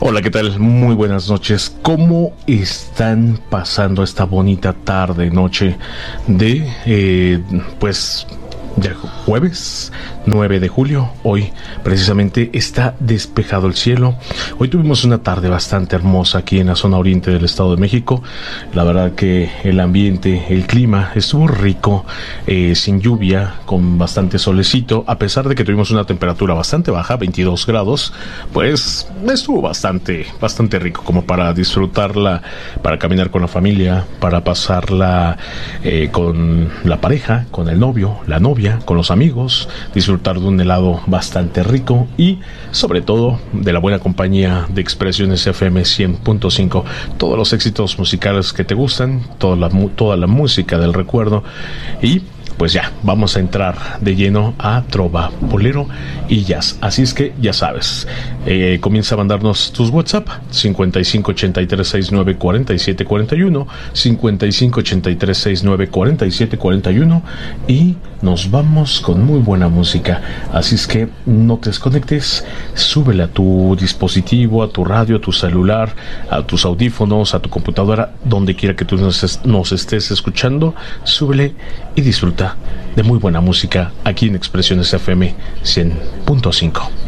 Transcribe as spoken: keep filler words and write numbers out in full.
Hola, ¿qué tal? Muy buenas noches. ¿Cómo están pasando esta bonita tarde, noche de, eh, pues, ya jueves nueve de julio? Hoy precisamente está despejado el cielo. Hoy tuvimos una tarde bastante hermosa aquí en la zona oriente del Estado de México. La verdad que el ambiente, el clima estuvo rico, eh, sin lluvia, con bastante solecito. A pesar de que tuvimos una temperatura bastante baja, veintidós grados, pues estuvo bastante, bastante rico como para disfrutarla, para caminar con la familia, para pasarla eh, con la pareja, con el novio, la novia, con los amigos, disfrutar de un helado bastante rico y sobre todo de la buena compañía de Expresiones F M cien punto cinco. Todos los éxitos musicales que te gustan, toda la, toda la música del recuerdo. Y pues ya, vamos a entrar de lleno a trova, bolero y jazz. Así es que ya sabes, eh, comienza a mandarnos tus WhatsApp cincuenta y cinco ochenta y tres sesenta y nueve cuarenta y siete cuarenta y uno, cincuenta y cinco ochenta y tres sesenta y nueve cuarenta y siete cuarenta y uno, y nos vamos con muy buena música. Así es que no te desconectes, súbele a tu dispositivo, a tu radio, a tu celular, a tus audífonos, a tu computadora, donde quiera que tú nos, nos estés escuchando, súbele y disfruta de muy buena música aquí en Expresiones F M cien punto cinco.